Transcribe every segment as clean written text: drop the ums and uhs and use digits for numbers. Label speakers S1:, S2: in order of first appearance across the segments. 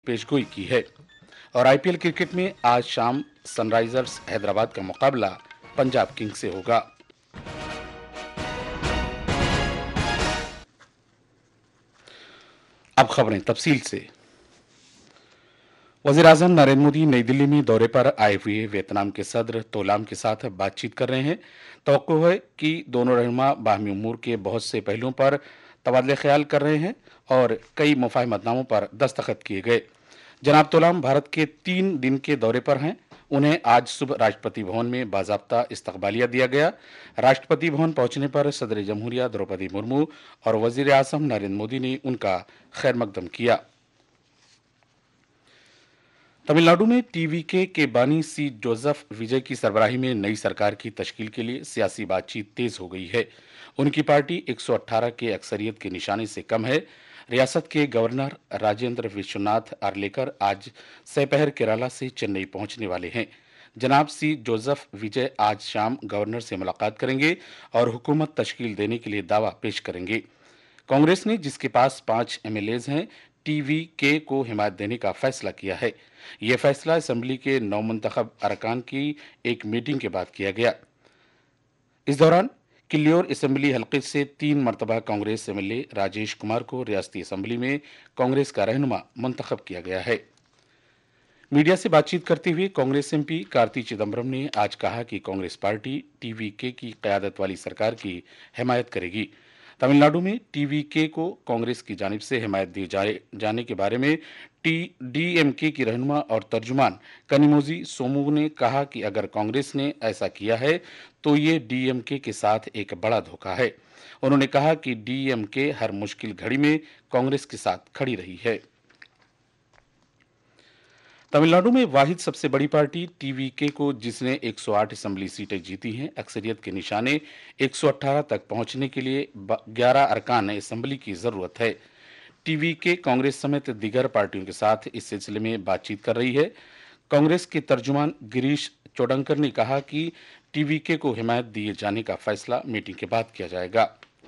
S1: पेशगोई की है। और आईपीएल क्रिकेट में आज शाम सनराइजर्स हैदराबाद का मुकाबला पंजाब किंग्स से होगा। अब खबरें तफसील से। वजीर आजम नरेंद्र मोदी नई दिल्ली में दौरे पर आए हुए वियतनाम के सदर तोलाम के साथ बातचीत कर रहे हैं। तवक्को है कि दोनों रहनुमा बाहमी उमूर के बहुत से पहलुओं पर तबादले ख्याल कर रहे हैं और कई मुफाहमतनामों पर दस्तखत किए गए। जनाब तोलाम भारत के 3 दिन के दौरे पर हैं। उन्हें आज सुबह राष्ट्रपति भवन में बाजाब्ता इस्तकबालिया दिया गया। राष्ट्रपति भवन पहुंचने पर सदर जमहूरिया द्रौपदी मुर्मू और वजीर आजम नरेंद्र मोदी ने उनका खैर मकदम किया। तमिलनाडु में टीवीके के बानी सी जोसेफ विजय की सरबराही में नई सरकार की तश्कील के लिए सियासी बातचीत तेज हो गई है। उनकी पार्टी 118 के अक्सरियत के निशाने से कम है। रियासत के गवर्नर राजेंद्र विश्वनाथ आर्लेकर आज सपहर केरला से चेन्नई पहुंचने वाले हैं। जनाब सी जोसेफ विजय आज शाम गवर्नर से मुलाकात करेंगे और हुकूमत तश्कील देने के लिए दावा पेश करेंगे। कांग्रेस ने, जिसके पास 5 एमएलएज हैं, टीवीके को हिमायत देने का फैसला किया है। यह फैसला असेंबली के नवमुंतखब अरकान की एक मीटिंग के बाद किया गया। इस दौरान किल्लियोर असेंबली हलके से 3 मरतबा कांग्रेस एमएलए राजेश कुमार को रियासती असेंबली में कांग्रेस का रहनुमा मुंतखब किया गया है। मीडिया से बातचीत करते हुए कांग्रेस एमपी कार्ति चिदम्बरम ने आज कहा कि कांग्रेस पार्टी टीवीके की क़यादत वाली सरकार की हिमायत करेगी। तमिलनाडु में टीवीके को कांग्रेस की जानिब से हिमायत दिए जाने के बारे में डीएमके की रहनुमा और तर्जुमान कनिमोजी सोमू ने कहा कि अगर कांग्रेस ने ऐसा किया है तो ये डीएमके के साथ एक बड़ा धोखा है। उन्होंने कहा कि डीएमके हर मुश्किल घड़ी में कांग्रेस के साथ खड़ी रही है। तमिलनाडु में वाहिद सबसे बड़ी पार्टी टीवीके को, जिसने 108 असेंबली सीटें जीती हैं, अक्सरियत के निशाने 118 तक पहुंचने के लिए 11 अरकान असेंबली की जरूरत है। टीवीके कांग्रेस समेत दीगर पार्टियों के साथ इस सिलसिले में बातचीत कर रही है। कांग्रेस के तर्जुमान गिरीश चोडंकर ने कहा कि टीवीके को हिमायत दिए जाने का फैसला मीटिंग के बाद किया जाएगा।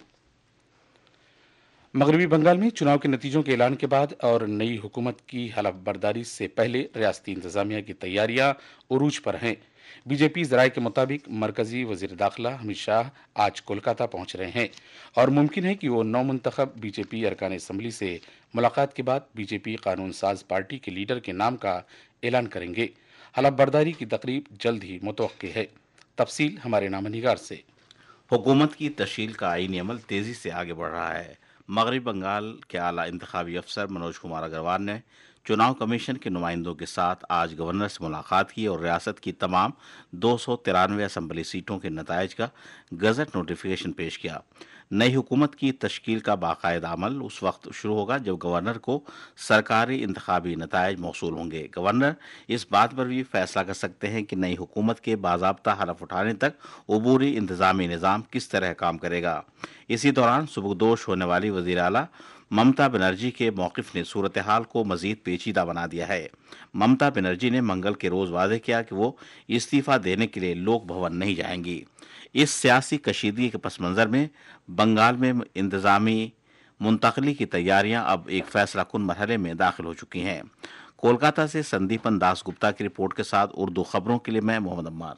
S1: मगरबी बंगाल में चुनाव के नतीजों के ऐलान के बाद और नई हुकूमत की हलफ बर्दारी से पहले रियासती इंतजामिया की तैयारियां उरूज पर हैं। बीजेपी जराये के मुताबिक मरकजी वजीर दाखिला अमित शाह आज कोलकाता पहुंच रहे हैं और मुमकिन है कि वो नौमुंतखब बीजेपी अरकान असम्बली से मुलाकात के बाद बीजेपी कानून साज पार्टी के लीडर के नाम का ऐलान करेंगे। हलफ बर्दारी की तकरीब जल्द ही मुतवक्किल है। तफसील हमारे नामनिगार से।
S2: हुकूमत की तश्कील का आईनी अमल तेजी से आगे बढ़ रहा है। मगरबी बंगाल के आला इंतखाबी अफसर मनोज कुमार अग्रवाल ने चुनाव कमीशन के नुमाइंदों के साथ आज गवर्नर से मुलाकात की और रियासत की तमाम 293 असम्बली सीटों के नतायज का गजट नोटिफिकेशन पेश किया। नई हुकूमत की तश्कील का बाकायदा अमल उस वक्त शुरू होगा जब गवर्नर को सरकारी इंतखाबी नतायज मौसूल होंगे। गवर्नर इस बात पर भी फैसला कर सकते हैं कि नई हुकूमत के बाज़ाब्ता हलफ उठाने तक अबूरी इंतजामी निज़ाम किस तरह काम करेगा। इसी दौरान सुबकदोश होने वाली वज़ीर आला ममता बनर्जी के मौक़िफ़ ने सूरत हाल को मज़ीद पेचीदा बना दिया है। ममता बनर्जी ने मंगल के रोज़ वादे किया कि वो इस्तीफ़ा देने के लिए लोक भवन नहीं जाएंगी। इस सियासी कशीदगी के पस मंज़र में बंगाल में इंतज़ामी मुंतकली की तैयारियां अब एक फैसला कुन मरहले में दाखिल हो चुकी हैं। कोलकाता से संदीपन दास गुप्ता की रिपोर्ट के साथ उर्दू खबरों के लिए मैं मोहम्मद अम्मार।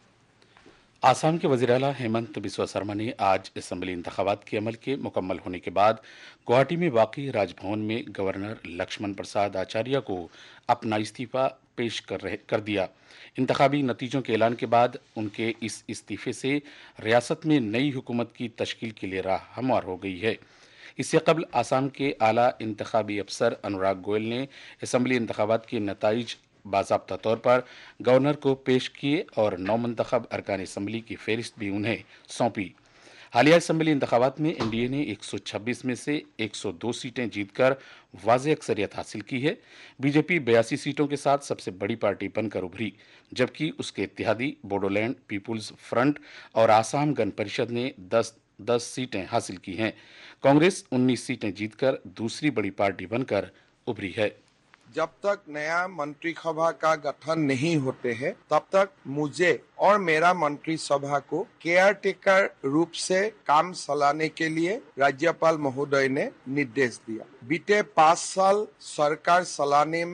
S1: आसाम के वज़ीर आला हेमंत बिस्वा शर्मा ने आज असेंबली इंतखाबात के अमल के मुकम्मल होने के बाद गुवाहाटी में वाक़ई राजभवन में गवर्नर लक्ष्मण प्रसाद आचार्य को अपना इस्तीफ़ा पेश कर दिया। इंतखाबी नतीजों के ऐलान के बाद उनके इस इस्तीफ़े से रियासत में नई हुकूमत की तश्कील के लिए राह हमवार हो गई है। इससे कबल आसाम के आला इंतखाबी अफसर अनुराग गोयल ने असेंबली इंतखाबात के नताइज बाज़ाब्ता तौर पर गवर्नर को पेश किए और नौमुंतखब अरकान असम्बली की फहरिस्त भी उन्हें सौंपी। हालिया असम्बली इंतखाबात में एनडीए ने 126 में से 102 सीटें जीतकर वाज़ेह अक्सरियत हासिल की है। बीजेपी 82 सीटों के साथ सबसे बड़ी पार्टी बनकर उभरी, जबकि उसके इत्तेहादी बोडोलैंड पीपुल्स फ्रंट और आसाम गण परिषद ने 10 सीटें हासिल की हैं। कांग्रेस 19 सीटें जीतकर दूसरी बड़ी पार्टी बनकर उभरी है।
S3: जब तक नया मंत्रिसभा का गठन नहीं होते हैं तब तक मुझे और मेरा मंत्रिसभा को केयर टेकर रूप से काम चलाने के लिए राज्यपाल महोदय ने निर्देश दिया। बीते 5 साल सरकार चलाने में